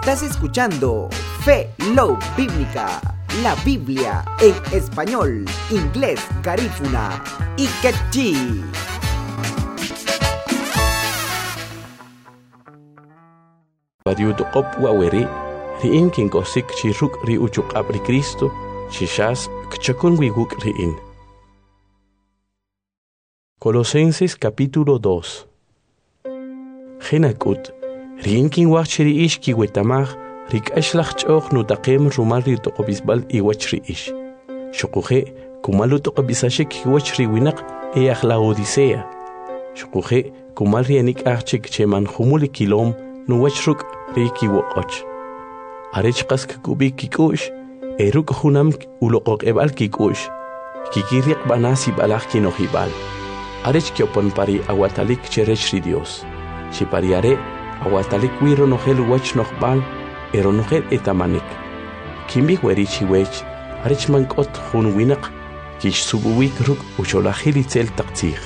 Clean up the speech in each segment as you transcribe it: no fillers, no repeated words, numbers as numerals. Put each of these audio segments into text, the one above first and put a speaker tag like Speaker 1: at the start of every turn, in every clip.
Speaker 1: Estás escuchando Fe Love Bíblica, la Biblia en español, inglés, garífuna y quechí.
Speaker 2: Pariutuqop waweri riin kinkosik chiruk ri uchuqab ri Cristo chishas kchakun wiguk riin. Colosenses capítulo 2. Genakut riin kin wachri ish ki wetamag rik ashlach choq nutaqem rumal ri toqobisbal i wachri ish. Shuquhe kumalu toqobisashik wachri winaq e akhla odisea. Shuquhe kumal rianik archik cheman khumuli kilom nu wachruk riki woqoch. Arech qask kubi kikush eruk hunam uloqoq ebal kikush. Kikiriq banasi balach kinohibal. Arech kiopon pari awatalik cherechri Dios. Chipariare awatalik wiro nohel wach nohbal eronohel etamanik. Kimbi werichi wech arech mankot hun winaq kish subuwik ruk ucholahili tzel taqtih.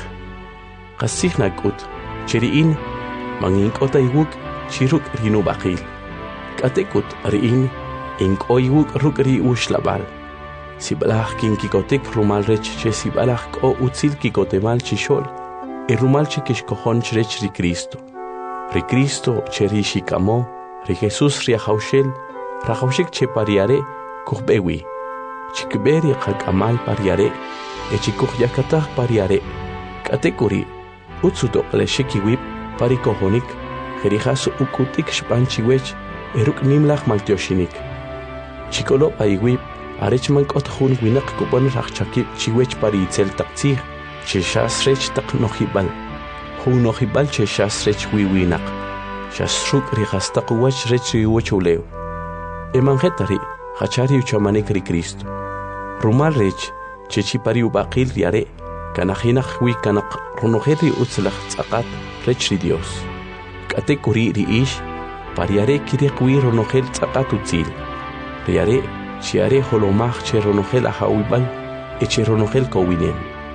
Speaker 2: Qasih nakut cheriin manginkota iwuk chiruk rinu baqil. Katekut riin inkoiwuk ruk ri ushlabal. Sibalach kinkikotek rumal rech che sibalach ko utzil kikotemal chishol. E rumal che kishkohon rech ri Cristo. Ri Cristo che ri shikamo, ri Jesus ri haushel, rahaushik che pariare kuhbewi. Chikberi qakamal pariare, e chikuh yakatah pariare. Katekuri utsuto leshikiwip parikohonik. Jerijas ukutik shpanchiwech eruk nimlach maltioshinik. Chikolo paiwip arechman kot hun winak kupon rachakip chiwech pari itzel taktsih cheshas rech tak nohibal. Hun nohibal cheshas rech wiwinak. Shasruk rihastak wach rech riwochulew. Emangetari hachari uchamanik ri Cristo. Rumal rech chechipari ubaqil riare kanajinach wi kanak runoheri utzlach tzakat rech ri Dios. Katekuri ri ish pariare kiriqwi ronohel tzaqatutzil. Riare chiare holomach che ronohel ahawibal eche ronohel kowinem.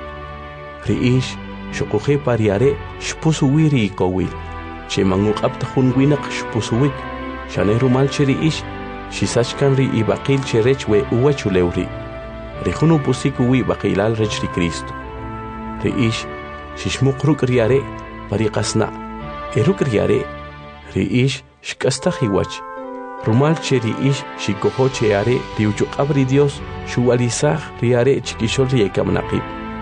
Speaker 2: Ri ish shukuhe pariare shpusuwiri kowil. Che manguqab tahun winak shpusuwik. Shane rumal che ri ish shisachkan ri ibaqil che rech we uwachulewri. Rihunu pusikuwi baqilal rech ri Cristo. Ri ish shishmuqruk riare pariqasna. Eruk riare, riish shkastahiwach. Rumal che riish shikoho che are riuchuqabri Dios shuwalizah riare chikishol riekamnaqib.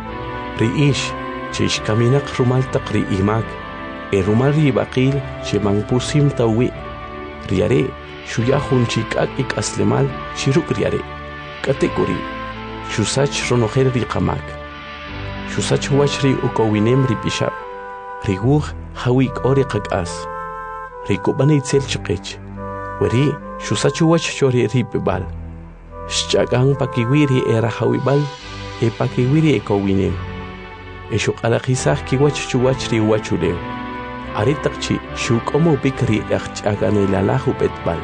Speaker 2: Riish che shkaminak rumal taqri imak. E rumal ribaqil che mangpusim tawi. Riare shuyahun chikak ik aslemal shiruk riare. Katekuri shusach ronoher riqamak. Shusach wachri ukowinem ripishab. Riguh hawik ori qakas. Rikubani itzel chiqich. Weri shusachu wach chori ripibal. Shchagang pakiwiri era hawibal e pakiwiri ekowinem. E shuqalaqisah kiwach chuwach riwachulew. Aritaqchi shukomo bikri aqch'aganilalahu betbal.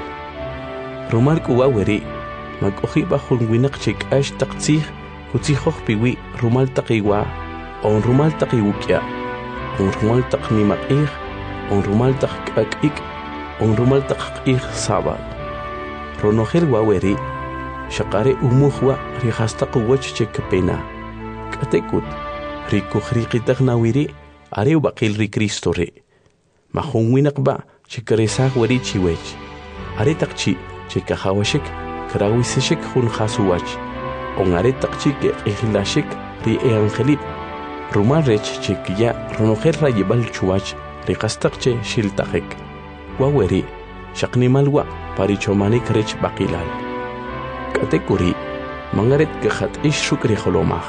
Speaker 2: Rumal kuwa weri makohi bajun winaq chikash taqtzih kutzihoh piwi rumal taqiwa on rumal taqiwukya. On rumal tak nimakih, on rumal tak kakik, on rumal tak ik sabal. Ronohel waweri, shakare umuhwa rihastak wach chekapena. Katekut, rikuhrikitak nawiri, areu bakil ri Cristo re. Mahungwinak ba, chekaresak weri chiwech. Aretakchi, chekahawashik, krawisishik hun hasuwach. On aretakchi ke ihilashik ri eangelip. Rumal rech chikia ronoher rayibal chuach riqastaqche shiltaqek. Waweri shaqnimalwa parichomanik rech baqilal. Katekuri mangaret kahat ish shukri holomah.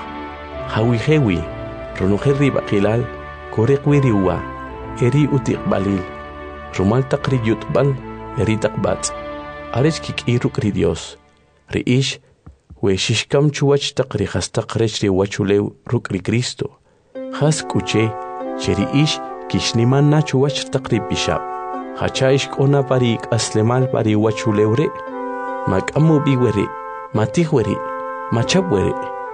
Speaker 2: Hawi ronoher ribaqilal koreqwiriwa eri utiqbalil. Rumal taqri yutbal eri taqbat. Arech kikiruk ri Dios. Riish we shishkam chuach taqri qastaq rech riwachulew ruk ri Cristo. Has kuche cheri ish kishniman na chuwach taqri bishab. Hacha ish kona parik aslemal pari wachulewre. Makamu biwere, matihwere, machabwere.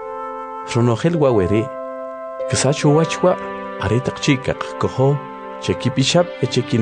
Speaker 2: Ronohel wawere. Kisachu wachwa are taqchikaq koho cheki bishab e cheki